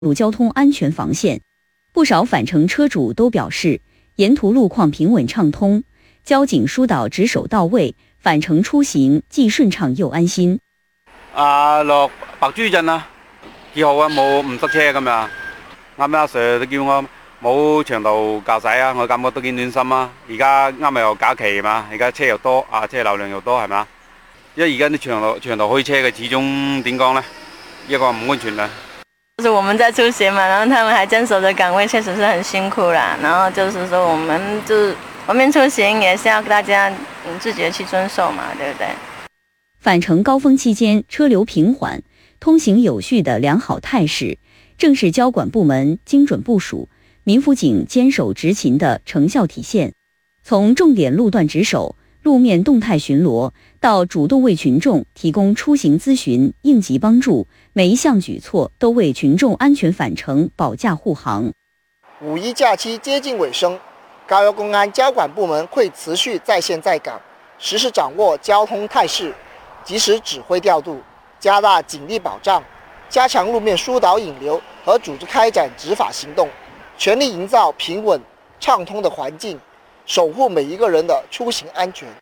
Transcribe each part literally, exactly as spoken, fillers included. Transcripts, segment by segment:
路交通安全防线。不少返程车主都表示，沿途路况平稳畅通，交警疏導值守到位，返程出行既順暢又安心。 啊，落白珠鎮啊，幾好啊，冇唔塞車咁樣。啱啱阿 Sir 都叫我冇長途駕駛啊，我感覺都幾暖心啊。而家啱咪又假期嘛，而家車又多啊，車流量又多係嘛？因為而家啲長途長途開車嘅始終點講呢？一個唔安全啊。 就是我們在出行嘛，然後他們還堅守着崗位，確實是很辛苦啦。然後就是說，我們就外面出行也是要大家自覺去遵守嘛，對不對？ 返程高峰期間，車流平緩，通行有序的良好態勢，正是交管部門精準部署、民輔警堅守執勤的成效體現。從重點路段值守、路面動態巡邏，到主動為群眾提供出行諮詢、應急幫助，每一項舉措都為群眾安全返程保駕護航。 五一假期接近尾聲，高邮公安交管部門會持續在線在崗，實時掌握交通態勢，及時指揮調度，加大警力保障，加強路面疏導引流和組織開展執法行動，全力營造平穩暢通的環境，守護每一個人的出行安全。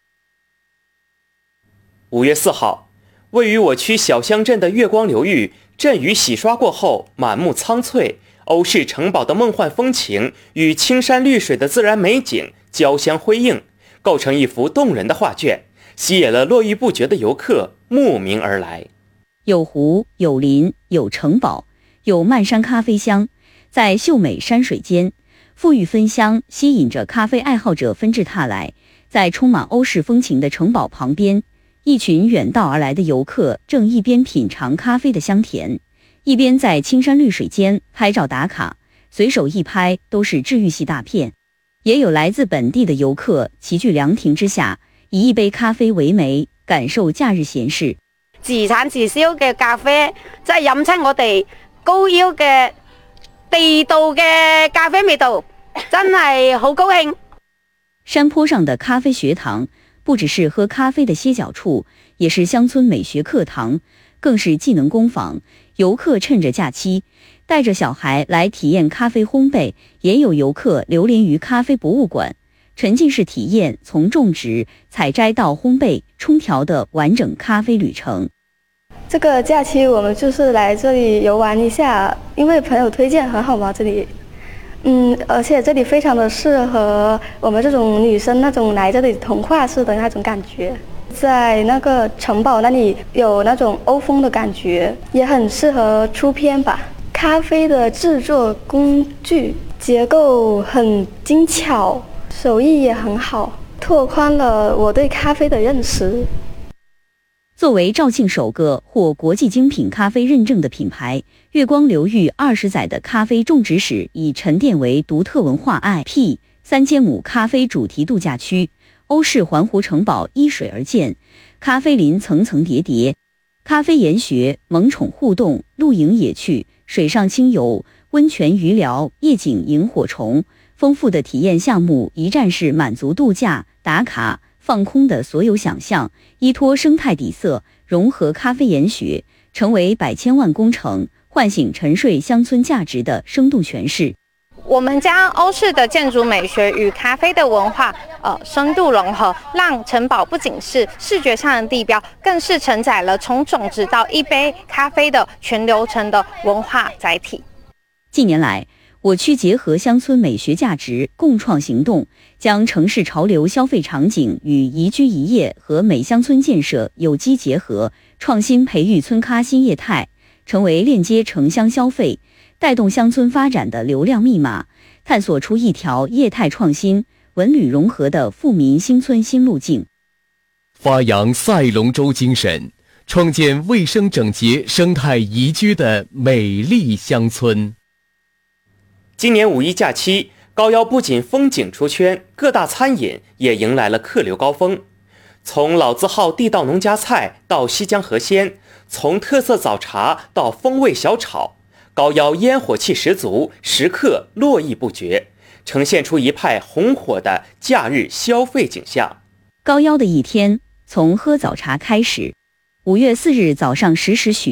五月四號，位於我區小鄉鎮的月光流域，陣雨洗刷過後，滿目蒼翠，歐式城堡的夢幻風情與青山綠水的自然美景交相輝映，構成一幅動人的畫卷，吸引了絡繹不絕的遊客慕名而來。 有湖，有林，有城堡，有漫山咖啡香，在秀美山水間，馥郁芬香吸引着咖啡愛好者紛至沓來。在充滿歐式風情的城堡旁邊，一群遠道而來的遊客正一邊品嘗咖啡的香甜，一邊在青山綠水間拍照打卡，隨手一拍都是治癒系大片。也有來自本地的遊客齊聚涼亭之下，以一杯咖啡為媒，感受假日閒適。 自產自銷嘅咖啡，即係飲親我哋高腰嘅地道嘅咖啡味道，真係好高興。 山坡上的咖啡學堂不只是喝咖啡的歇腳處，也是鄉村美學課堂，更是技能工坊。遊客趁着假期帶着小孩來體驗咖啡烘焙，也有遊客流連於咖啡博物館，沉浸式體驗從種植、採摘到烘焙、沖調的完整咖啡旅程。 這個假期我們就是來這裡遊玩一下，因為朋友推薦很好嘛，這裡。嗯，而且這裡非常的適合我們這種女生那種來這裡童話式的那種感覺，在那個城堡那裡有那種歐風的感覺，也很適合出片吧。咖啡的製作工具結構很精巧，手藝也很好，拓寬了我對咖啡的認識。 作為肇慶首個獲國際精品咖啡認證的品牌，月光流域二十載的咖啡種植史已沉澱為獨特文化 I P。三千畝咖啡主題度假區，歐式環湖城堡依水而建，咖啡林層層疊疊，咖啡研學、萌寵互動、露營野趣、水上輕遊、溫泉魚療、夜景螢火蟲，豐富的體驗項目一站式滿足度假、打卡、放空的所有想象，依託生態底色，融合咖啡研學，成為百千萬工程，喚醒沉睡鄉村價值的生動詮釋。 我們將歐式的建築美學與咖啡的文化，呃，深度融合，讓城堡不僅是視覺上的地標，更是承載了從種植到一杯咖啡的全流程的文化載體。 近年來，我區結合鄉村美學價值共創行動，將城市潮流消費場景與宜居宜業和美鄉村建設有機結合，創新培育村咖新業態，成為鏈接城鄉消費、帶動鄉村發展的流量密碼，探索出一條業態創新、文旅融合的富民新村新路徑。 發揚賽龍舟精神，創建衛生整潔、生態宜居的美麗鄉村。 今年五一假期，高腰不僅風景出圈，各大餐飲也迎來了客流高峰。從老字號地道農家菜到西江河鮮，從特色早茶到風味小炒，高腰煙火氣十足，食客絡繹不絕，呈現出一派紅火的假日消費景象。 高腰的一天從喝早茶開始。五月四日早上十時許，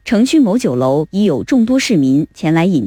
城区某酒楼已有众多市民前来饮